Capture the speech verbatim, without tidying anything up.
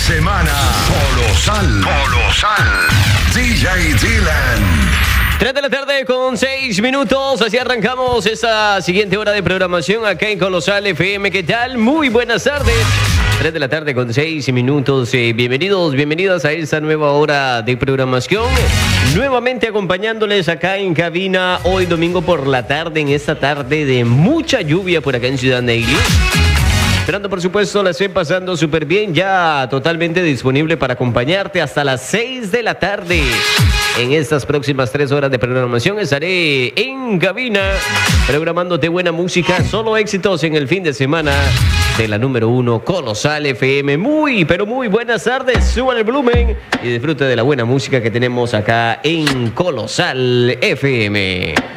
semana. Colosal. Colosal. D J Dylan. tres de la tarde con seis minutos, así arrancamos esta siguiente hora de programación acá en Colosal F M. ¿Qué tal? Muy buenas tardes. tres de la tarde con seis minutos. Eh, bienvenidos, bienvenidas a esta nueva hora de programación. Nuevamente acompañándoles acá en cabina hoy domingo por la tarde, en esta tarde de mucha lluvia por acá en Ciudad Neyli. Esperando, por supuesto, la estén pasando súper bien, ya totalmente disponible para acompañarte hasta las seis de la tarde. En estas próximas tres horas de programación estaré en cabina programándote buena música, solo éxitos en el fin de semana de la número uno, Colosal F M. Muy, pero muy buenas tardes, suban el volumen y disfrute de la buena música que tenemos acá en Colosal F M.